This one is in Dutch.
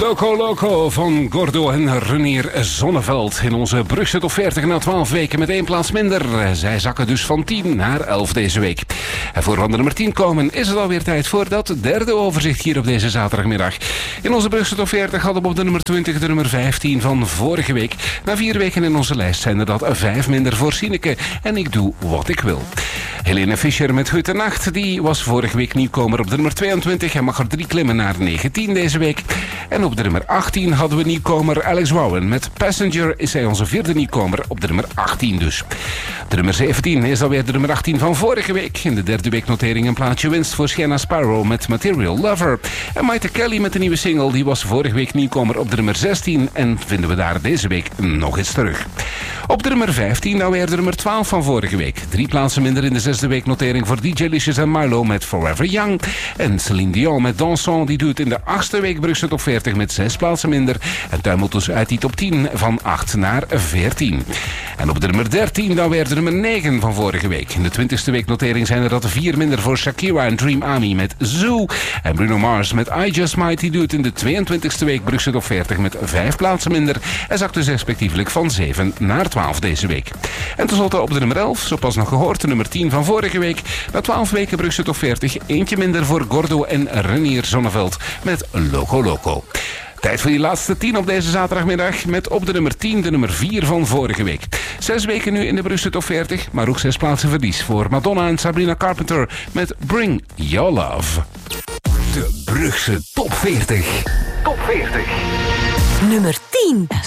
Loco Loco van Gordo en Renier Zonneveld. In onze Brugse Top 40 na 12 weken met 1 plaats minder. Zij zakken dus van 10 naar 11 deze week. En voor we aan de nummer 10 komen is het alweer tijd voor dat derde overzicht hier op deze zaterdagmiddag. In onze Brugse Top 40 hadden we op de nummer 20 de nummer 15 van vorige week. Na 4 weken in onze lijst zijn er dat 5 minder voor Sineke. En ik doe wat ik wil. Helene Fischer met Goeie Nacht, die was vorige week nieuwkomer op de nummer 22 en mag er 3 klimmen naar 19 deze week. En op de nummer 18 hadden we nieuwkomer Alex Wowen. Met Passenger is hij onze 4e nieuwkomer op de nummer 18 dus. De nummer 17 is alweer de nummer 18 van vorige week. In de 3e weeknotering een plaatsje winst voor Sienna Sparrow met Material Lover. En Maite Kelly met de nieuwe single, die was vorige week nieuwkomer op de nummer 16 en vinden we daar deze week nog eens terug. Op de nummer 15 alweer de nummer 12 van vorige week. 3 plaatsen minder in de 6e weeknotering voor DJ Licious en Milo met Forever Young. En Celine Dion met Dansons, die doet in de 8e week Brugse Top 40 met 6 plaatsen minder. En tuimelt dus uit die top 10 van 8 naar 14. En op de nummer 13 dan weer de nummer 9 van vorige week. In de 20e weeknotering zijn er dat 4 minder voor Shakira en Dream Army met Zoo. En Bruno Mars met I Just Might, die doet in de 22e week Brugse Top 40 met 5 plaatsen minder. En zakt dus respectievelijk van 7 naar 12 deze week. En tenslotte op de nummer 11, zo pas nog gehoord, de nummer 10 van vorige week. Na 12 weken Brugse Top 40, eentje minder voor Gordo en Renier Zonneveld met Loco Loco. Tijd voor die laatste 10 op deze zaterdagmiddag met op de nummer 10 de nummer 4 van vorige week. 6 weken nu in de Brugse Top 40, maar ook 6 plaatsen verlies voor Madonna en Sabrina Carpenter met Bring Your Love. De Brugse Top 40. Top 40. Nummer 10.